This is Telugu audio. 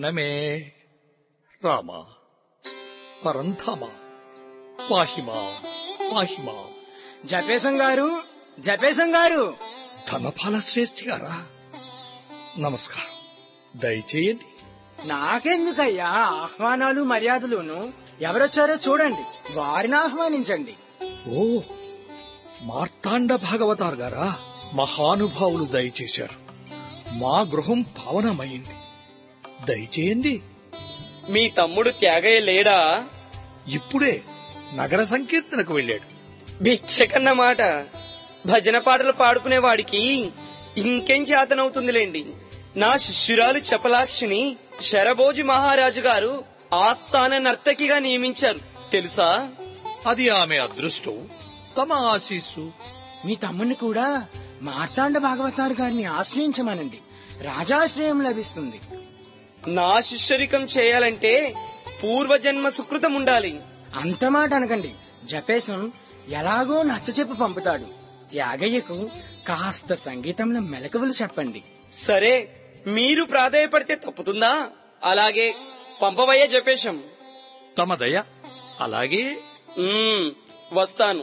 నమే రామ పరంధామ పాహిమా పాహిమా. జపేశం గారు ధనపాల శ్రేష్ఠి గారా, నమస్కారం. దయచేయండి. నాకెందుకయ్యా ఆహ్వానాలు మర్యాదలును? ఎవరొచ్చారో చూడండి, వారిని ఆహ్వానించండి. ఓ, మార్తాండ భాగవతార్ గారా, మహానుభావులు దయచేశారు. మా గృహం పావనమైంది. దయచేయండి. మీ తమ్ముడు త్యాగయ్య లేడా? ఇప్పుడే నగర సంకీర్తనకు వెళ్ళాడు. భిక్షకన్నమాట. భజన పాటలు పాడుకునేవాడికి ఇంకేం చేతనవుతుందిలేండి. నా శిష్యురాలు చపలాక్షిని శరభోజి మహారాజు గారు ఆస్థాన నర్తకిగా నియమించారు, తెలుసా? అది ఆమె అదృష్టం, తమ ఆశీస్సు. మీ తమ్ముని కూడా మార్తాండ భాగవతారు గారిని ఆశ్రయించమనండి, రాజాశ్రయం లభిస్తుంది. నా శిష్యరికం చేయాలంటే పూర్వజన్మ సుకృతం ఉండాలి. అంత మాట అనకండి. జపేశం ఎలాగో నచ్చచెప్పి పంపుతాడు. త్యాగయ్యకు కాస్త సంగీతంలో మెలకువలు చెప్పండి. సరే, మీరు ప్రాధాయపడితే తప్పుతుందా? అలాగే పంపవయ్య జపేశం. తమ దయ. అలాగే వస్తాను.